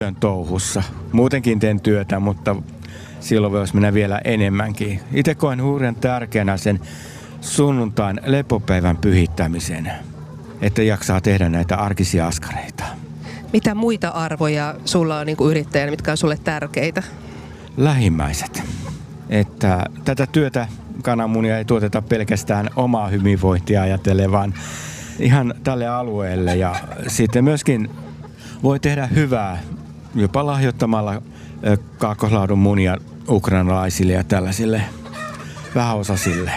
työn touhussa. Muutenkin teen työtä, mutta silloin voisi mennä vielä enemmänkin. Itse koen hurjan tärkeänä sen sunnuntain lepopäivän pyhittämisen, että jaksaa tehdä näitä arkisia askareita. Mitä muita arvoja sulla on niin kuin yrittäjänä, mitkä on sulle tärkeitä? Lähimmäiset. Että tätä työtä kananmunia ei tuoteta pelkästään omaa hyvinvointia ajatellen, vaan ihan tälle alueelle. Ja sitten myöskin voi tehdä hyvää jopa lahjoittamalla kaakkoslaadun munia ukrainalaisille ja tällaisille vähäosaisille.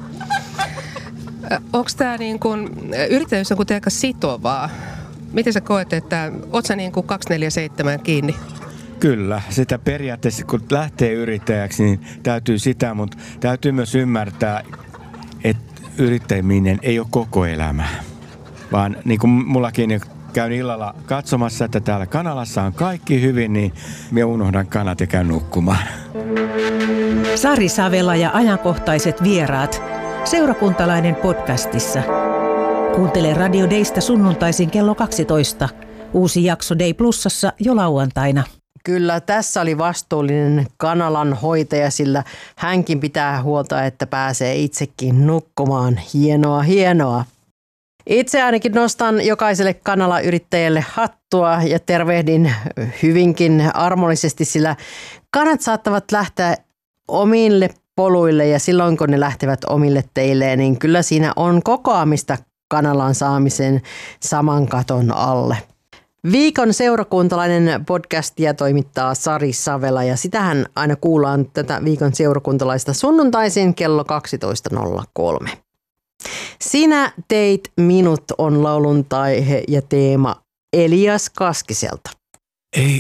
Onko tämä niin kuin, yrittäjyys on kuitenkin aika sitovaa? Miten sä koet, että oot sä niin kuin 24/7 kiinni? Kyllä, sitä periaatteessa kun lähtee yrittäjäksi, niin täytyy sitä, mutta täytyy myös ymmärtää, että yrittäminen ei ole koko elämä. Vaan niin kuin mullakin käyn illalla katsomassa, että täällä kanalassa on kaikki hyvin, niin minä unohdan kanat ja käyn nukkumaan. Sari Savela ja ajankohtaiset vieraat. Seurakuntalainen podcastissa. Kuuntele Radio Daysta sunnuntaisin kello 12. Uusi jakso Day Plusassa jo lauantaina. Kyllä, tässä oli vastuullinen kanalan hoitaja, sillä hänkin pitää huolta, että pääsee itsekin nukkumaan. Hienoa, hienoa. Itse ainakin nostan jokaiselle kanalayrittäjälle hattua ja tervehdin hyvinkin armollisesti, sillä kanat saattavat lähteä omille poluille ja silloin kun ne lähtevät omille teilleen, niin kyllä siinä on kokoamista kanalan saamisen saman katon alle. Viikon seurakuntalainen podcastia toimittaa Sari Savela ja sitähän aina kuullaan tätä viikon seurakuntalaista sunnuntaisin kello 12.03. Sinä teit minut on laulun aihe ja teema Elias Kaskiselta. Ei